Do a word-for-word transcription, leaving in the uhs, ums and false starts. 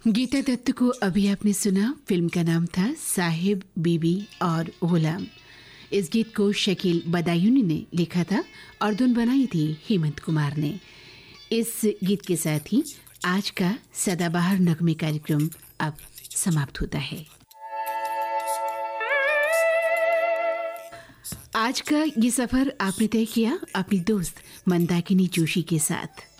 गीता दत्त को अभी आपने सुना। फिल्म का नाम था साहिब, बीबी और गुलाम। इस गीत को शकील बदायूनी ने लिखा था और धुन बनाई थी हेमंत कुमार ने। इस गीत के साथ ही आज का सदाबहार नगमे कार्यक्रम अब समाप्त होता है। आज का ये सफर आपने तय किया अपनी दोस्त मंदाकिनी जोशी के साथ।